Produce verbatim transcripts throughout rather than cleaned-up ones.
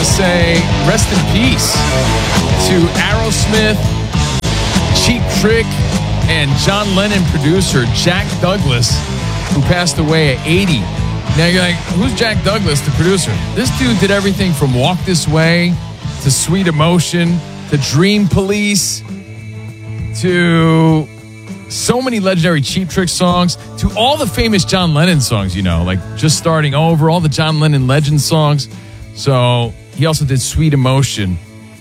say rest in peace to Aerosmith, Cheap Trick, and John Lennon producer Jack Douglas, who passed away at eighty. Now you're like, who's Jack Douglas, the producer? This dude did everything from Walk This Way to Sweet Emotion to Dream Police to so many legendary Cheap Trick songs to all the famous John Lennon songs, you know, like Just Starting Over, all the John Lennon legend songs. So he also did Sweet Emotion,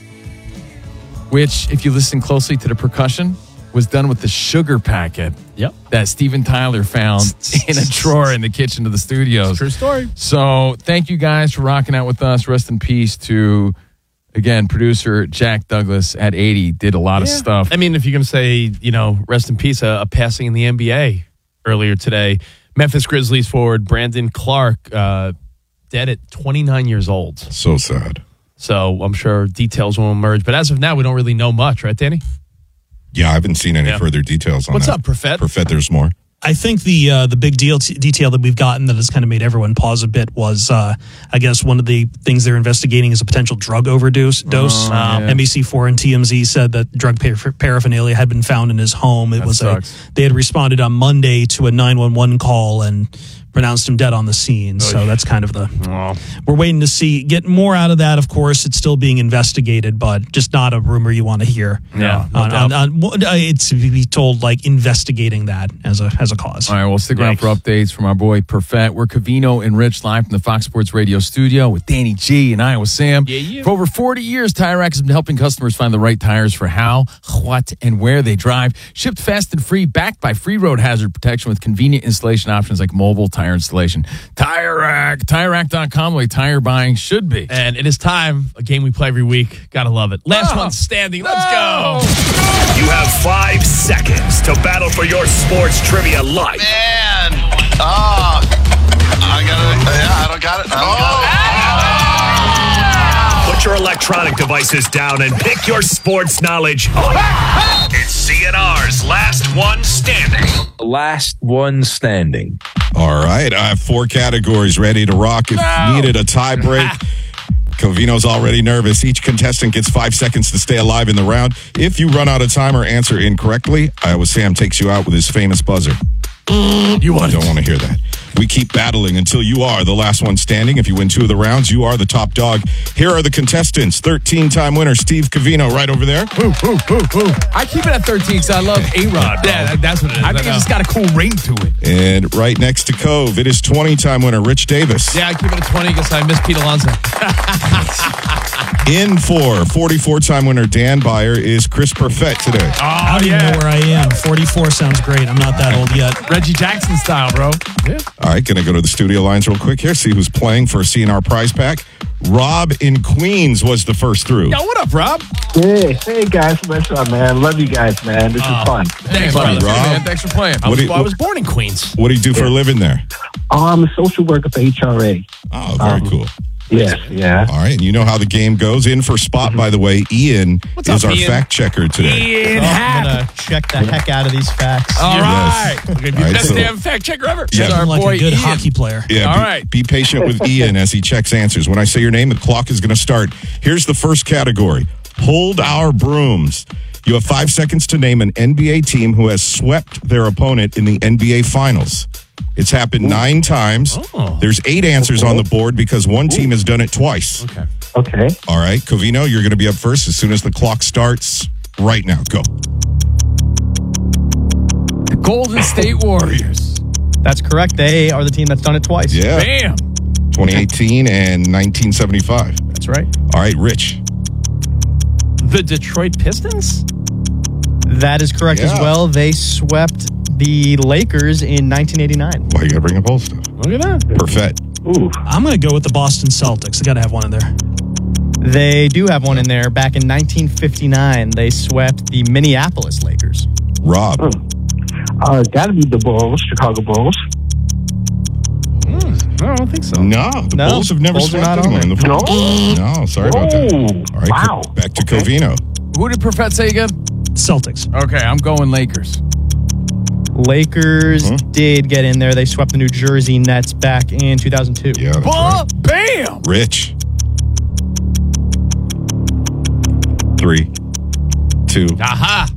which, if you listen closely to the percussion, was done with the sugar packet yep. that Steven Tyler found in a drawer in the kitchen of the studios. True story. So thank you guys for rocking out with us. Rest in peace to, again, producer Jack Douglas at eighty. Did a lot yeah. of stuff. I mean, if you're going to say, you know, rest in peace, a, a passing in the N B A earlier today. Memphis Grizzlies forward Brandon Clark, uh, dead at twenty-nine years old. So sad. So I'm sure details will emerge. But as of now, we don't really know much, right, Danny? Yeah, I haven't seen any yeah. further details on What's that. What's up, Perfet? Perfet, there's more. I think the uh, the big deal t- detail that we've gotten that has kind of made everyone pause a bit was, uh, I guess, one of the things they're investigating is a potential drug overdose. Dose. Oh, yeah. N B C four and T M Z said that drug par- paraphernalia had been found in his home. It That was sucks. a, they had responded on Monday to a nine one one call and pronounced him dead on the scene. So that's kind of the. Oh. We're waiting to see get more out of that. Of course, it's still being investigated, but just not a rumor you want to hear. Yeah, no on, on, on, on, it's to be told like investigating that as a as a cause. All right, well, stick around for updates from our boy Perfet. We're Covino and Rich live from the Fox Sports Radio studio with Danny G and Iowa Sam. Yeah, yeah. For over forty years, Tire Rack has been helping customers find the right tires for how, what, and where they drive. Shipped fast and free, backed by free road hazard protection with convenient installation options like mobile tire installation. Tire Rack, Tire Rack dot com, the way tire buying should be. And it is time, a game we play every week. Gotta love it. Last Oh. one standing. Let's No. go. You have five seconds to battle for your sports trivia life. Man. Oh. I got it. Yeah, I don't got it. I don't got it. Put your electronic devices down and pick your sports knowledge. It's C N R's Last One Standing. Last one standing. All right, I have four categories ready to rock. If No. needed a tie break, Covino's already nervous. Each contestant gets five seconds to stay alive in the round. If you run out of time or answer incorrectly, Iowa Sam takes you out with his famous buzzer. You want Don't want to hear that. We keep battling until you are the last one standing. If you win two of the rounds, you are the top dog. Here are the contestants. thirteen-time winner Steve Covino right over there. Ooh, ooh, ooh, ooh. I keep it at thirteen because I love A-Rod. bro. Yeah, that- that's what it is. I I think know. it's just got a cool ring to it. And right next to Cove, it is twenty-time winner Rich Davis. Yeah, I keep it at twenty because I miss Pete Alonso. In for forty-four-time winner Dan Byer is Chris Perfett today. I don't even know where I am. forty-four sounds great. I'm not that old yet. Reggie Jackson style, bro. Yeah. All right, going to go to the studio lines real quick here, see who's playing for a C N R prize pack. Rob in Queens was the first through. Yo, what up, Rob? Hey, hey guys, what's up, man? Love you guys, man. This is fun. Thanks, Buddy, brother. Rob. man, thanks for playing. I was, What do you- well, I was born in Queens. What do you do for a living there? Oh, I'm a social worker for H R A. Oh, very Um, cool. Yes, yeah. All right, and you know how the game goes. In for spot, by the way, Ian What's is up, our Ian? fact checker today. Ian I'm Happ. gonna check the heck out of these facts. All right. We're going to be All right, best so- damn fact checker ever. Yeah. Our Sound like boy a good Ian. hockey player. Yeah, All be, right. be patient with Ian as he checks answers. When I say your name, the clock is going to start. Here's the first category. Hold our brooms. You have five seconds to name an N B A team who has swept their opponent in the N B A Finals. It's happened nine times. Oh. There's eight answers on the board because one team has done it twice. Okay. Okay. All right, Covino, you're going to be up first as soon as the clock starts. Right now, go. The Golden State Warriors. That's correct. They are the team that's done it twice. Yeah, Bam. twenty eighteen and nineteen seventy-five. That's right. All right, Rich. The Detroit Pistons? That is correct as Yeah. well. They swept the Lakers in nineteen eighty-nine. Why you got to bring up old stuff? Look at that. Perfect. Ooh. I'm going to go with the Boston Celtics. I got to have one in there. They do have one in there. Back in nineteen fifty-nine, they swept the Minneapolis Lakers. Rob. Uh, gotta be the Bulls, Chicago Bulls. No, I don't think so. No, the No, Bulls have never Bulls are swept not anyone on in the No? finals. No, sorry about that. Oh, All right, wow. co- back to Okay. Covino. Who did Perfett say again? Celtics. Okay, I'm going Lakers. Lakers Huh? did get in there. They swept the New Jersey Nets back in two thousand two. Yeah, that's Bah, right. bam. Rich. three, two, Aha!